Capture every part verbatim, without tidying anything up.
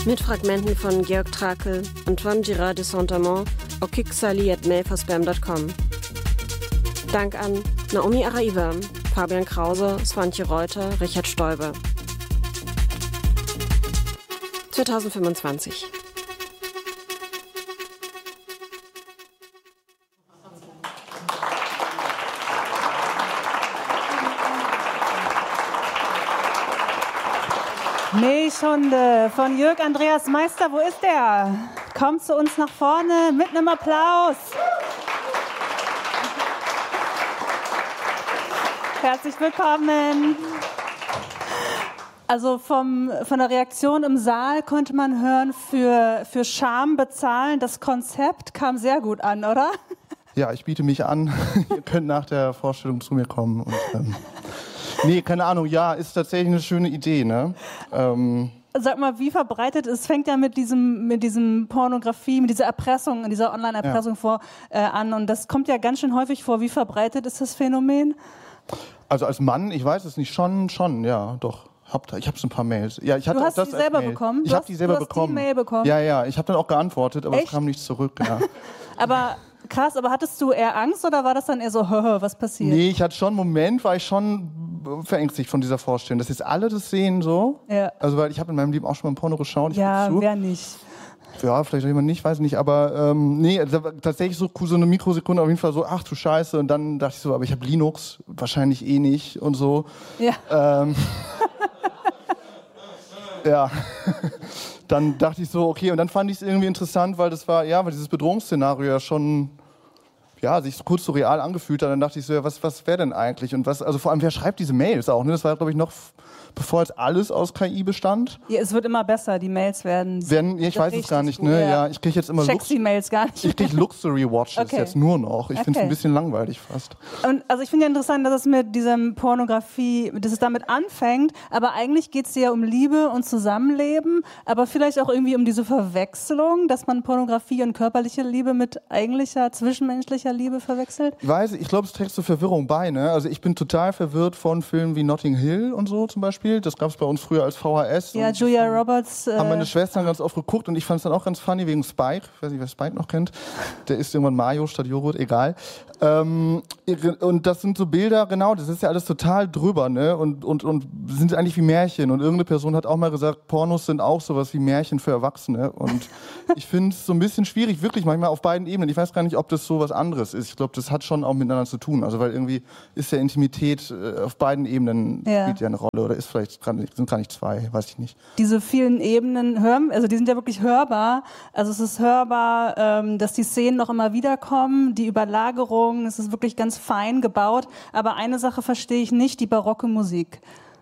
Mit Fragmenten von Georg Trakel, Antoine Girard de Saint-Amand, okiksali at mail punkt spam punkt com. Dank an Naomi Araiva, Fabian Krause, Swantje Reuter, Richard Stoiber. zwanzig fünfundzwanzig. Milchhunde von Jörg Andreas Meister. Wo ist der? Kommt zu uns nach vorne mit einem Applaus. Herzlich willkommen. Also vom, von der Reaktion im Saal konnte man hören, für, für Scham bezahlen. Das Konzept kam sehr gut an, oder? Ja, ich biete mich an. Ihr könnt nach der Vorstellung zu mir kommen. Und, ähm Nee, keine Ahnung, ja, ist tatsächlich eine schöne Idee, ne? Ähm Sag mal, wie verbreitet ist, fängt ja mit diesem, mit diesem Pornografie, mit dieser Erpressung, dieser Online-Erpressung ja. vor, äh, an und das kommt ja ganz schön häufig vor. Wie verbreitet ist das Phänomen? Also als Mann, ich weiß es nicht, schon, schon, ja, doch. Hab, ich habe so ein paar Mails. Ja, ich hatte du hast auch das die selber Mail. bekommen? Ich habe die selber du hast bekommen. Die Mail bekommen? Ja, ja, ich habe dann auch geantwortet, aber Echt? es kam nichts zurück. Ja. Aber krass, aber hattest du eher Angst oder war das dann eher so, was passiert? Nee, ich hatte schon einen Moment, war ich schon verängstigt von dieser Vorstellung, dass jetzt alle das sehen so. Ja. Also weil ich habe in meinem Leben auch schon mal ein Porno geschaut. Ich ja, wer nicht? Ja, vielleicht jemand nicht, weiß nicht, aber ähm, nee, tatsächlich so, so eine Mikrosekunde auf jeden Fall so, ach du Scheiße, und dann dachte ich so, aber ich habe Linux, wahrscheinlich eh nicht und so. Ja. Ähm, ja. Dann dachte ich so, okay, und dann fand ich es irgendwie interessant, weil das war, ja, weil dieses Bedrohungsszenario ja schon, ja, sich so kurz so real angefühlt hat. Dann dachte ich so, ja, was, was wäre denn eigentlich? Und was, also vor allem, wer schreibt diese Mails auch? Ne? Das war, glaube ich, noch bevor jetzt alles aus K I bestand. Ja, es wird immer besser, die Mails werden... werden ja, ich weiß es gar nicht, ne? Ja. ja, ich kriege jetzt immer... Checkst die Mails gar nicht. Ich kriege Luxury Watches okay. jetzt nur noch. Ich okay. finde es ein bisschen langweilig fast. Und also ich finde ja interessant, dass es mit diesem Pornografie, dass es damit anfängt, aber eigentlich geht es ja um Liebe und Zusammenleben, aber vielleicht auch irgendwie um diese Verwechslung, dass man Pornografie und körperliche Liebe mit eigentlicher, zwischenmenschlicher Liebe verwechselt. Ich weiß, ich glaube, es trägt zur Verwirrung bei, ne? Also ich bin total verwirrt von Filmen wie Notting Hill und so zum Beispiel. Das gab es bei uns früher als V H S. Ja, Julia Roberts. Haben meine Schwestern ganz oft geguckt und ich fand es dann auch ganz funny wegen Spike. Ich weiß nicht, wer Spike noch kennt. Der isst irgendwann Mayo statt Joghurt, egal. Ähm, und das sind so Bilder, genau, das ist ja alles total drüber, ne? Und, und, und sind eigentlich wie Märchen. Und irgendeine Person hat auch mal gesagt, Pornos sind auch sowas wie Märchen für Erwachsene. Und ich finde es so ein bisschen schwierig, wirklich manchmal auf beiden Ebenen. Ich weiß gar nicht, ob das so was anderes ist. Ich glaube, das hat schon auch miteinander zu tun. Also weil irgendwie ist ja Intimität äh, auf beiden Ebenen ja. spielt ja eine Rolle. Oder ist vielleicht grad, sind gar nicht zwei, weiß ich nicht. Diese vielen Ebenen hören, also die sind ja wirklich hörbar. Also es ist hörbar, ähm, dass die Szenen noch immer wiederkommen, die Überlagerung, es ist wirklich ganz fein gebaut. Aber eine Sache verstehe ich nicht, die barocke Musik.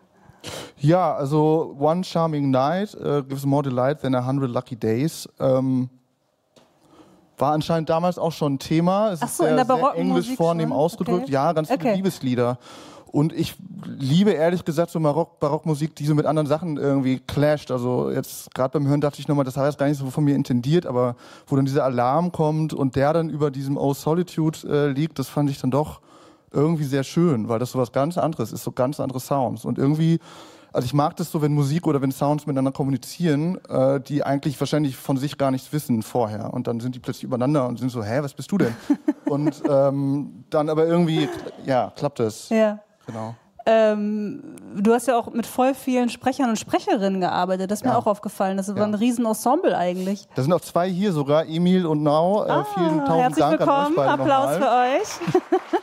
Ja, also One Charming Night uh, gives more delight than a hundred lucky days. Ähm, war anscheinend damals auch schon ein Thema. Es Ach ist so, sehr, in der sehr barocken englisch Musik vornehm schon? ausgedrückt. Okay. Ja, ganz viele okay. Liebeslieder. Und ich liebe ehrlich gesagt so Barock, Barockmusik, die so mit anderen Sachen irgendwie clasht. Also jetzt gerade beim Hören dachte ich nochmal, das war jetzt gar nicht so von mir intendiert, aber wo dann dieser Alarm kommt und der dann über diesem Oh Solitude äh, liegt, das fand ich dann doch irgendwie sehr schön, weil das so was ganz anderes ist, so ganz andere Sounds. Und irgendwie, also ich mag das so, wenn Musik oder wenn Sounds miteinander kommunizieren, äh, die eigentlich wahrscheinlich von sich gar nichts wissen vorher. Und dann sind die plötzlich übereinander und sind so, hä, was bist du denn? Und ähm, dann aber irgendwie, ja, klappt das. Ja. Genau. Ähm, du hast ja auch mit voll vielen Sprechern und Sprecherinnen gearbeitet. Das ist ja. mir auch aufgefallen. Das war ja. ein Riesenensemble eigentlich. Da sind auch zwei hier sogar, Emil und Nau. Ah, äh, vielen tausend herzlich Dank willkommen. an euch beide Applaus nochmal. für euch.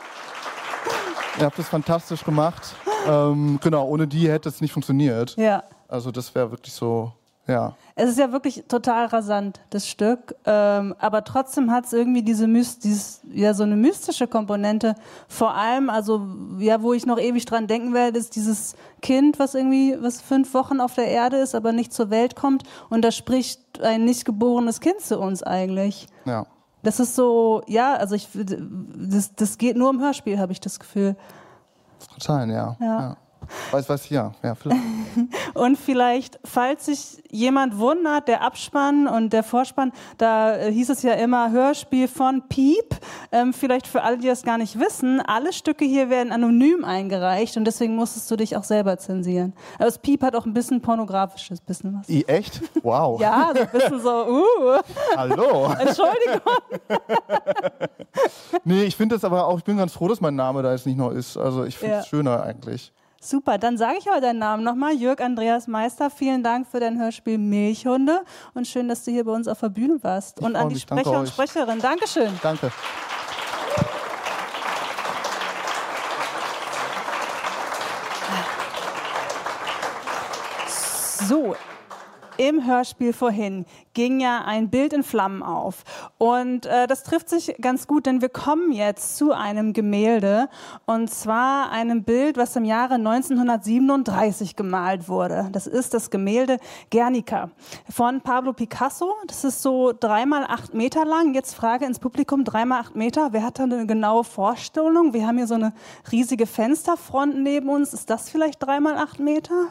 Ihr habt das fantastisch gemacht. Ähm, genau, ohne die hätte es nicht funktioniert. Ja. Also das wäre wirklich so, ja. Es ist ja wirklich total rasant, das Stück. Ähm, aber trotzdem hat es irgendwie diese Myst dieses, ja, so eine mystische Komponente. Vor allem, also ja, wo ich noch ewig dran denken werde, ist dieses Kind, was irgendwie was fünf Wochen auf der Erde ist, aber nicht zur Welt kommt. Und da spricht ein nicht geborenes Kind zu uns eigentlich. Ja. Das ist so, ja, also ich, das, das geht nur im Hörspiel, habe ich das Gefühl. Das kann sein, ja. ja. ja. Weiß, weiß, ja. ja vielleicht. Und vielleicht, falls sich jemand wundert, der Abspann und der Vorspann, da äh, hieß es ja immer Hörspiel von Piep. Ähm, vielleicht für alle, die das gar nicht wissen, alle Stücke hier werden anonym eingereicht und deswegen musstest du dich auch selber zensieren. Aber das Piep hat auch ein bisschen pornografisches, bisschen was. I, echt? Wow. Ja, so ein bisschen so, uh. Hallo. Entschuldigung. Nee, ich finde das aber auch, ich bin ganz froh, dass mein Name da jetzt nicht noch ist. Also ich finde es ja. schöner eigentlich. Super, dann sage ich aber deinen Namen nochmal. Jörg Andreas Meister, vielen Dank für dein Hörspiel Milchhunde und schön, dass du hier bei uns auf der Bühne warst. Ich und an die mich, Sprecher und Sprecherin. Dankeschön. Danke. So. Im Hörspiel vorhin ging ja ein Bild in Flammen auf und äh, das trifft sich ganz gut, denn wir kommen jetzt zu einem Gemälde und zwar einem Bild, was im Jahre neunzehnhundertsiebenunddreißig gemalt wurde. Das ist das Gemälde Guernica von Pablo Picasso. Das ist so drei mal acht Meter lang. Jetzt Frage ins Publikum, drei mal acht Meter. Wer hat da eine genaue Vorstellung? Wir haben hier so eine riesige Fensterfront neben uns. Ist das vielleicht drei mal acht Meter?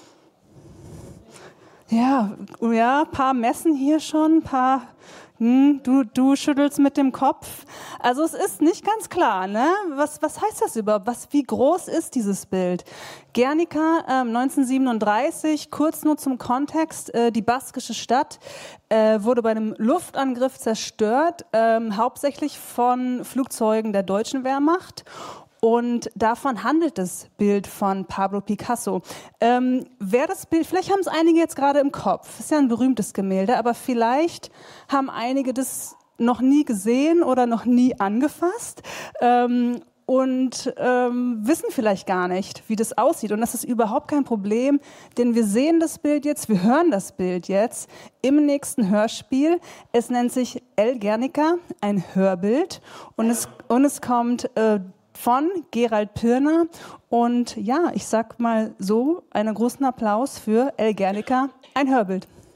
Ja, ja, paar Messen hier schon, paar, hm, du, du schüttelst mit dem Kopf. Also es ist nicht ganz klar, ne? Was, was heißt das überhaupt? Was, wie groß ist dieses Bild? Guernica, ähm, neunzehnhundertsiebenunddreißig, kurz nur zum Kontext, äh, die baskische Stadt äh, wurde bei einem Luftangriff zerstört, ähm, hauptsächlich von Flugzeugen der deutschen Wehrmacht. Und davon handelt das Bild von Pablo Picasso. Ähm, wer das Bild, vielleicht haben es einige jetzt gerade im Kopf, ist ja ein berühmtes Gemälde, aber vielleicht haben einige das noch nie gesehen oder noch nie angefasst ähm, und ähm, wissen vielleicht gar nicht, wie das aussieht. Und das ist überhaupt kein Problem, denn wir sehen das Bild jetzt, wir hören das Bild jetzt im nächsten Hörspiel. Es nennt sich El Guernica, ein Hörbild, und es, und es kommt äh, von Gerald Pirner. Und ja, ich sag mal so, einen großen Applaus für El Guernica, ein Hörbild.